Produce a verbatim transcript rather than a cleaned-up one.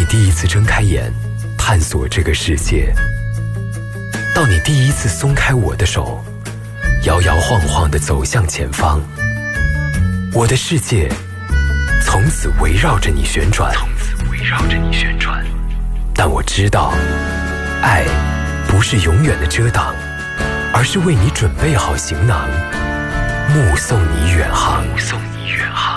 第一次睁开眼，探索这个世界；到你第一次松开我的手，摇摇晃晃地走向前方。我的世界从此围绕着你旋转，从此围绕着你旋转。但我知道，爱不是永远的遮挡，而是为你准备好行囊，目送你远航，目送你远航。